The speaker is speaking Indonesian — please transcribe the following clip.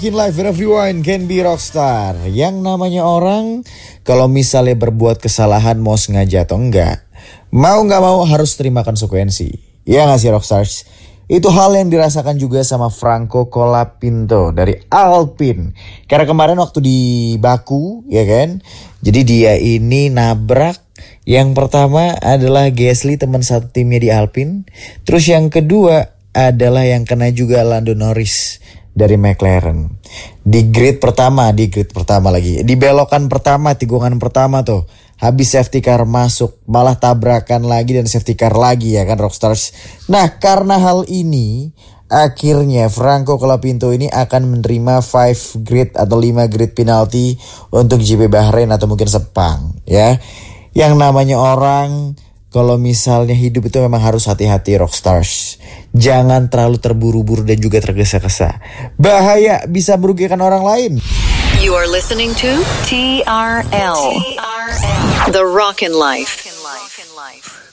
In life, everyone can be rockstar. Yang namanya orang, kalau misalnya berbuat kesalahan mau sengaja atau enggak, mau nggak mau harus terima konsekuensi. Ya nggak sih rockstars? Itu hal yang dirasakan juga sama Franco Colapinto dari Alpine. Karena kemarin waktu di Baku, ya kan? Jadi dia ini nabrak. Yang pertama adalah Gasly, teman satu timnya di Alpine. Terus yang kedua adalah yang kena juga Lando Norris dari McLaren. Di grid pertama lagi. Di belokan pertama, tikungan pertama tuh. Habis safety car masuk, malah tabrakan lagi dan safety car lagi ya kan rockstars. Nah, karena hal ini akhirnya Franco Colapinto ini akan menerima 5 grid atau 5 grid penalti untuk GP Bahrain atau mungkin Sepang ya. Yang namanya orang, kalau misalnya hidup itu memang harus hati-hati rockstars. Jangan terlalu terburu-buru dan juga tergesa-gesa. Bahaya, bisa merugikan orang lain. You are listening to TRL. The Rockin' Life.